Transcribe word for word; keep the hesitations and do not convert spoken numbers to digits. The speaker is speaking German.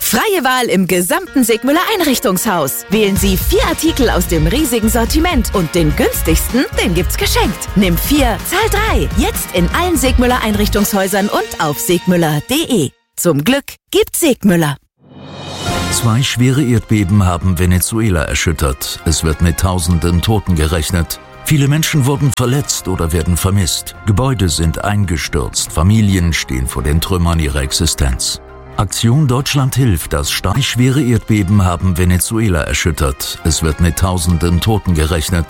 Freie Wahl im gesamten Sigmüller Einrichtungshaus. Wählen Sie vier Artikel aus dem riesigen Sortiment und den günstigsten, den gibt's geschenkt. Nimm vier, zahl drei. Jetzt in allen Sigmüller Einrichtungshäusern und auf segmüller punkt de. Zum Glück gibt's Sigmüller. Zwei schwere Erdbeben haben Venezuela erschüttert. Es wird mit tausenden Toten gerechnet. Viele Menschen wurden verletzt oder werden vermisst. Gebäude sind eingestürzt. Familien stehen vor den Trümmern ihrer Existenz. Aktion Deutschland hilft. Das stark schwere Erdbeben haben Venezuela erschüttert. Es wird mit tausenden Toten gerechnet.